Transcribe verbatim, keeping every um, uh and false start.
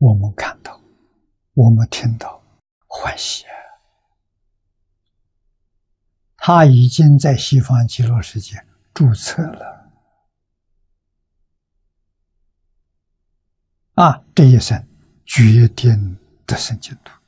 我们看到，我们听到，欢喜啊！他已经在西方极乐世界注册了啊！这一生决定得生净土。